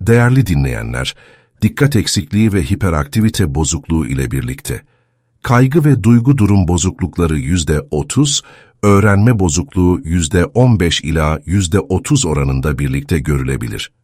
Değerli dinleyenler, dikkat eksikliği ve hiperaktivite bozukluğu ile birlikte kaygı ve duygu durum bozuklukları %30, öğrenme bozukluğu %15 ila %30 oranında birlikte görülebilir.